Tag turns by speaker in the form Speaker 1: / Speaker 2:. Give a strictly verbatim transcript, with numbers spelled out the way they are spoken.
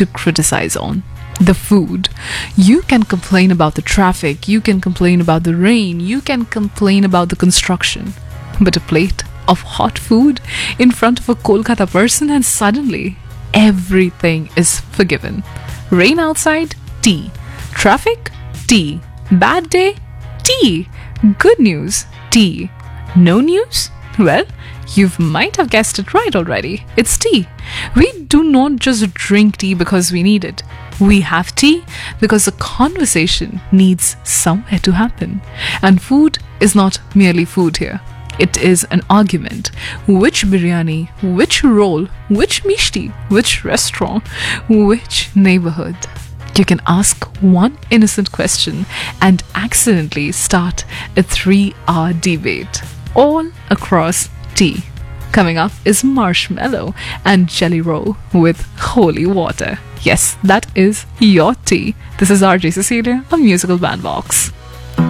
Speaker 1: to criticize on. The food. You can complain about the traffic, you can complain about the rain, you can complain about the construction. But a plate of hot food in front of a Kolkata person, and suddenly everything is forgiven. Rain outside? Tea. Traffic? Tea. Bad day? Tea. Good news? Tea. No news? Well, you might have guessed it right already. It's tea. We do not just drink tea because we need it. We have tea because the conversation needs somewhere to happen. And food is not merely food here. It is an argument. Which biryani, which roll, which mishti, which restaurant, which neighborhood? You can ask one innocent question and accidentally start a three-hour debate, all across tea. Coming up is marshmallow and jelly roll with holy water. Yes, that is your tea. This is R J Cecilia, a musical bandbox.